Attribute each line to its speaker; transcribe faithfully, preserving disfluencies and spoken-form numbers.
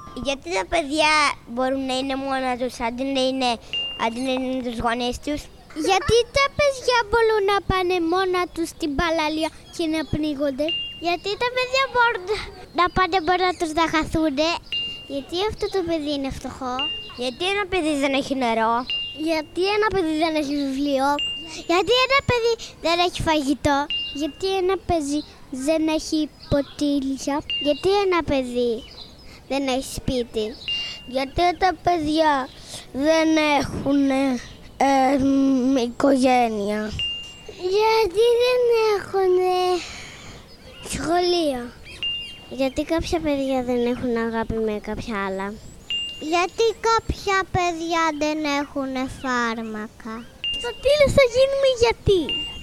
Speaker 1: Γιατί τα παιδιά μπορούν να είναι μόνα τους αντί να είναι, αντί να είναι τους γονείς τους?
Speaker 2: Γιατί τα παιδιά μπορούν να πάνε μόνα τους στην παραλία και να πνίγονται? Γιατί τα παιδιά μπορούν να πάνε μόνα τους να χαθούνε? Γιατί αυτό το παιδί είναι φτωχό?
Speaker 1: Γιατί ένα παιδί δεν έχει νερό?
Speaker 2: Γιατί ένα παιδί δεν έχει βιβλίο? Γιατί ένα παιδί δεν έχει φαγητό? Γιατί ένα παιδί δεν έχει ποτήρια? Γιατί ένα παιδί δεν έχει σπίτι?
Speaker 1: Γιατί τα παιδιά δεν έχουν ε, οικογένεια?
Speaker 2: Γιατί δεν έχουν σχολείο? Γιατί κάποια παιδιά δεν έχουν αγάπη με κάποια άλλα? Γιατί κάποια παιδιά δεν έχουν φάρμακα?
Speaker 1: Στο τέλος θα γίνουμε γιατί.